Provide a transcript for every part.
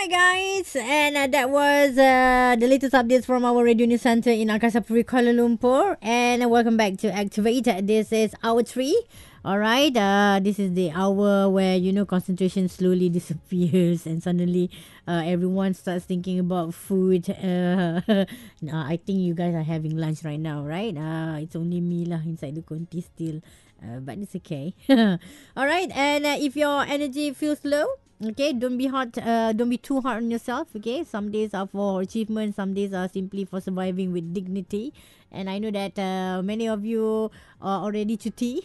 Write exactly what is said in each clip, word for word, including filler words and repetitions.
Alright, guys, and uh, that was uh, the latest updates from our Radio News Center in Angkasa Puri, Kuala Lumpur. And uh, welcome back to Activate. This is hour three. Alright, uh, this is the hour where you know concentration slowly disappears, and suddenly uh, everyone starts thinking about food. Uh, nah, I think you guys are having lunch right now, right? Uh, it's only me lah inside the conti still. Uh, but it's okay. Alright, and uh, if your energy feels low, okay, don't be hard. Uh, don't be too hard on yourself. Okay, some days are for achievement, some days are simply for surviving with dignity. And I know that uh, many of you are already chuti.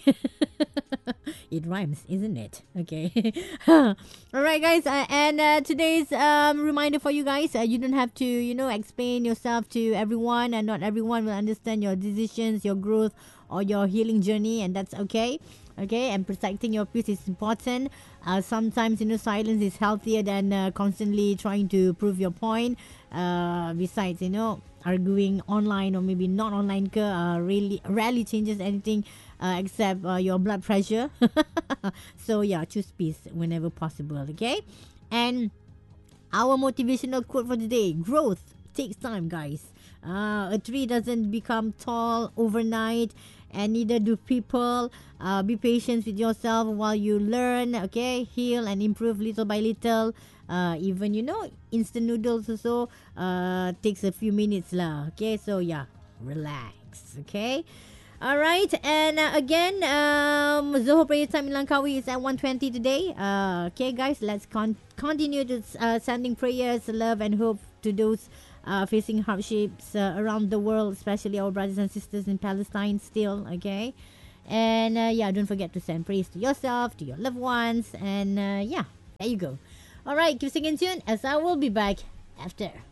It rhymes, isn't it? Okay. All right, guys. Uh, and uh, today's um, reminder for you guys: uh, you don't have to, you know, explain yourself to everyone, and not everyone will understand your decisions, your growth, or your healing journey, and that's okay. Okay, and protecting your peace is important. Uh, sometimes, you know, silence is healthier than uh, constantly trying to prove your point. Uh, besides, you know, arguing online or maybe not online ke, uh, really rarely changes anything uh, except uh, your blood pressure. So yeah, choose peace whenever possible. Okay, and our motivational quote for today: growth takes time, guys. Uh, a tree doesn't become tall overnight, and neither do people. Uh, be patient with yourself while you learn, okay? Heal and improve little by little. Uh, even, you know, instant noodles also uh, takes a few minutes lah, okay? So, yeah, relax, okay? All right, and uh, again, um, Zoho prayer time in Langkawi is at one twenty today. Uh, okay, guys, let's con- continue to uh, sending prayers, love, and hope to those uh, facing hardships uh, around the world, especially our brothers and sisters in Palestine still, okay? And uh, yeah, don't forget to send praise to yourself, to your loved ones, and uh, yeah, there you go. All right, keep singing tune as I will be back after.